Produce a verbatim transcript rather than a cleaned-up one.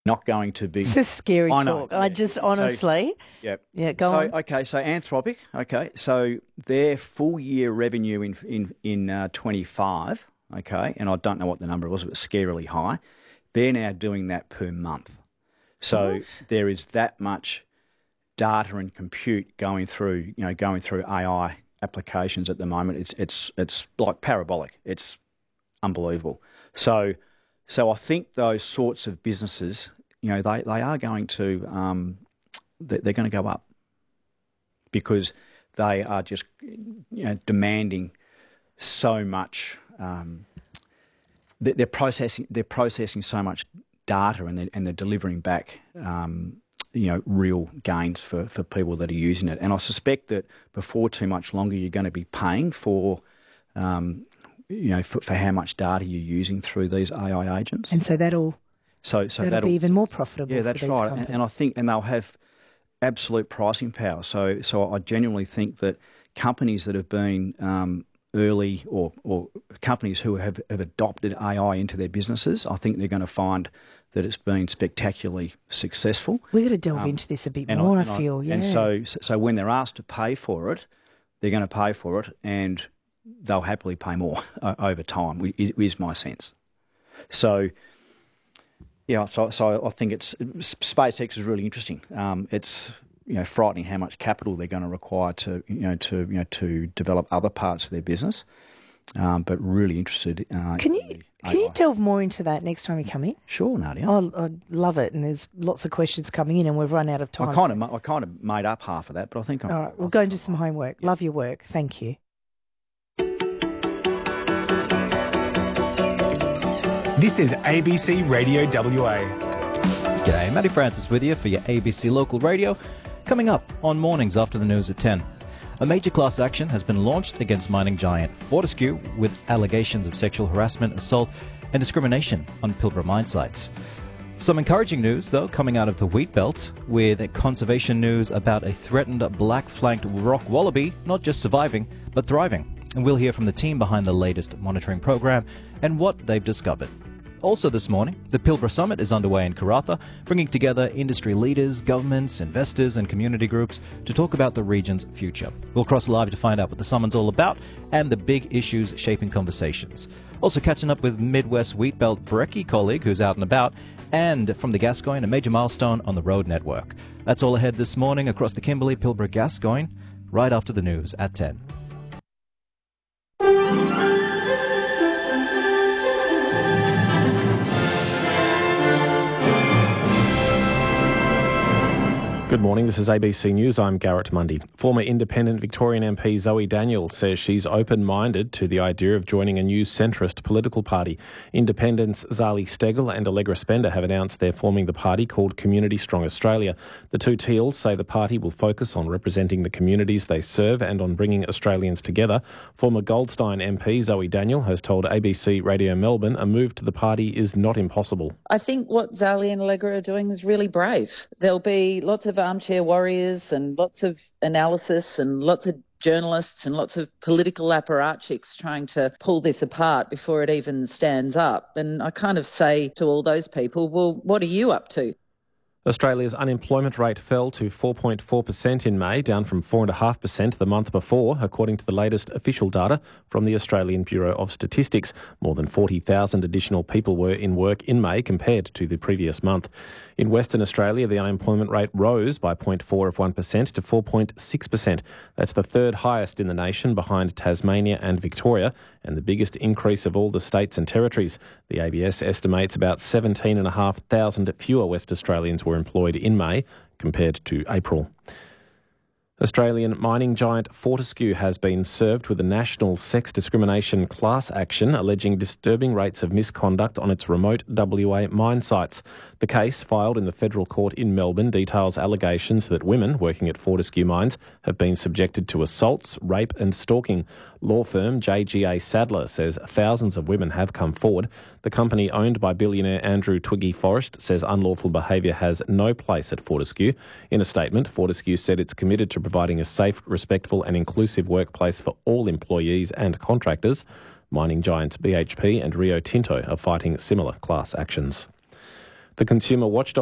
not going to be... This is scary I know, talk. I yeah. just honestly... So, yeah. Yeah, go so, on. Okay, so Anthropic, okay, so their full-year revenue in in, in uh, twenty-five, okay, and I don't know what the number was, but scarily high, they're now doing that per month. So What? there is that much data and compute going through, you know, going through A I applications at the moment. It's it's it's like parabolic. It's unbelievable. So so I think those sorts of businesses, you know, they, they are going to um, they, they're going to go up because they are just, you know, demanding so much. Um, they- they're processing they're processing so much data and they're, and they're delivering back, um, you know, real gains for, for people that are using it. And I suspect that before too much longer, you're going to be paying for, um, you know, for, for how much data you're using through these A I agents. And so that'll, so, so that'll, that'll be even more profitable Yeah, for that's these right. companies. And, and I think, and they'll have absolute pricing power. So, so I genuinely think that companies that have been um, early or, or companies who have, have adopted A I into their businesses, I think they're going to find that it's been spectacularly successful. We've got to delve Um, into this a bit and more, I, and feel, yeah. And so, so when they're asked to pay for it, they're going to pay for it, and they'll happily pay more uh, over time. Is, is my sense. So, yeah. So, so I think it's SpaceX is really interesting. Um, it's you know frightening how much capital they're going to require to you know to you know to develop other parts of their business. Um, but really interested. Uh, Can you in the can A I. you delve more into that next time you come in? Sure, Nadia. Oh, I love it, and there's lots of questions coming in, and we've run out of time. I kind of I kind of made up half of that, but I think I'm, All right, we'll go and do some homework. Love your work. Thank you. This is A B C Radio W A. G'day, Matty Francis with you for your A B C Local Radio. Coming up on mornings after the news at ten. A major class action has been launched against mining giant Fortescue with allegations of sexual harassment, assault and discrimination on Pilbara mine sites. Some encouraging news, though, coming out of the Wheat Belt, with conservation news about a threatened black-flanked rock wallaby not just surviving, but thriving. And we'll hear from the team behind the latest monitoring program and what they've discovered. Also this morning, the Pilbara Summit is underway in Karratha, bringing together industry leaders, governments, investors and community groups to talk about the region's future. We'll cross live to find out what the summit's all about and the big issues shaping conversations. Also catching up with Midwest Wheatbelt Brekkie colleague who's out and about, and from the Gascoyne, a major milestone on the road network. That's all ahead this morning across the Kimberley, Pilbara, Gascoyne, right after the news at ten. Good morning, this is A B C News. I'm Garrett Mundy. Former independent Victorian M P Zoe Daniel says she's open-minded to the idea of joining a new centrist political party. Independents Zali Steggall and Allegra Spender have announced they're forming the party called Community Strong Australia. The two Teals say the party will focus on representing the communities they serve and on bringing Australians together. Former Goldstein M P Zoe Daniel has told A B C Radio Melbourne a move to the party is not impossible. I think what Zali and Allegra are doing is really brave. There'll be lots of armchair warriors and lots of analysis and lots of journalists and lots of political apparatchiks trying to pull this apart before it even stands up. And I kind of say to all those people, well, what are you up to? Australia's unemployment rate fell to four point four percent in May, down from four point five percent the month before, according to the latest official data from the Australian Bureau of Statistics. More than forty thousand additional people were in work in May compared to the previous month. In Western Australia, the unemployment rate rose by zero point four of one percent to four point six percent. That's the third highest in the nation, behind Tasmania and Victoria, and the biggest increase of all the states and territories. The A B S estimates about seventeen thousand five hundred fewer West Australians were employed in May compared to April. Australian mining giant Fortescue has been served with a national sex discrimination class action alleging disturbing rates of misconduct on its remote W A mine sites. The case, filed in the federal court in Melbourne, details allegations that women working at Fortescue mines have been subjected to assaults, rape and stalking. Law firm J G A Sadler says thousands of women have come forward. The company, owned by billionaire Andrew Twiggy Forrest, says unlawful behaviour has no place at Fortescue. In a statement, Fortescue said it's committed to providing a safe, respectful and inclusive workplace for all employees and contractors. Mining giants B H P and Rio Tinto are fighting similar class actions. The Consumer Watchdog